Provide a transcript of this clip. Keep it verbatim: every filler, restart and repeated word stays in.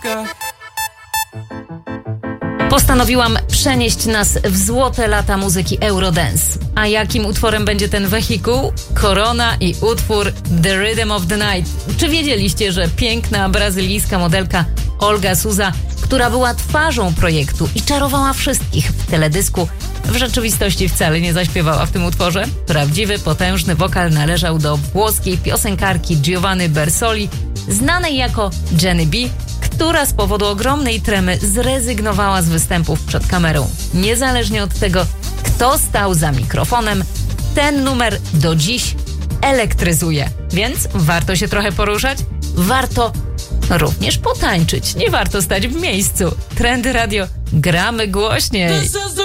Postanowiłam przenieść nas w złote lata muzyki Eurodance. A jakim utworem będzie ten wehikuł? Korona i utwór The Rhythm of the Night. Czy wiedzieliście, że piękna brazylijska modelka Olga Souza, która była twarzą projektu i czarowała wszystkich w teledysku, w rzeczywistości wcale nie zaśpiewała w tym utworze? Prawdziwy, potężny wokal należał do włoskiej piosenkarki Giovanny Bersoli, znanej jako Jenny B, która z powodu ogromnej tremy zrezygnowała z występów przed kamerą. Niezależnie od tego, kto stał za mikrofonem, ten numer do dziś elektryzuje. Więc warto się trochę poruszać, warto również potańczyć, nie warto stać w miejscu. Trendy Radio, gramy głośniej.